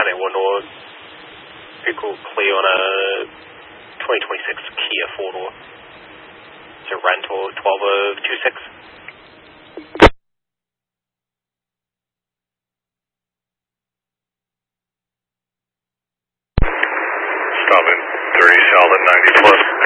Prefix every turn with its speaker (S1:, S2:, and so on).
S1: 981 North. Vehicle clear on a 2026 Kia 4-door. It's a rental 12 of 26.
S2: Stop at 30 South at 90 plus.